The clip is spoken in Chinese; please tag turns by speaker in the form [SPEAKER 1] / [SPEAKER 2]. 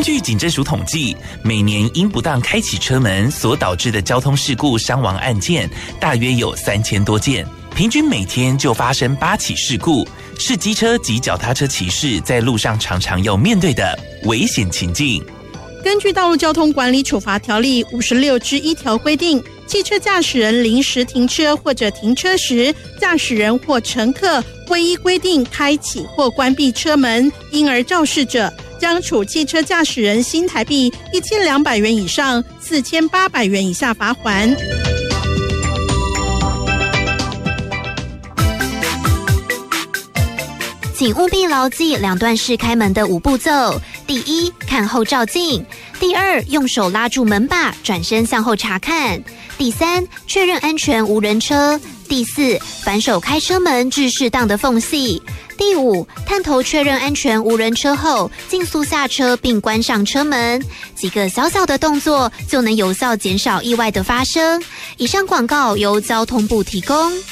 [SPEAKER 1] 根据警政署统计，每年因不当开启车门所导致的交通事故伤亡案件大约有3000多件，平均每天就发生8起事故，是机车及脚踏车骑士在路上常常要面对的危险情境。
[SPEAKER 2] 根据道路交通管理处罚条例56之1条规定，汽车驾驶人临时停车或者停车时，驾驶人或乘客未依规定开启或关闭车门，因而肇事者，将处汽车驾驶人新台币1200元以上4800元以下罚锾。
[SPEAKER 3] 请务必牢记两段式开门的5步骤：第一，看后照镜；第二，用手拉住门把，转身向后查看；第三，确认安全无人车；第四，反手开车门至适当的缝隙；第五，探头确认安全无人车后，尽速下车并关上车门。几个小小的动作就能有效减少意外的发生。以上广告由交通部提供。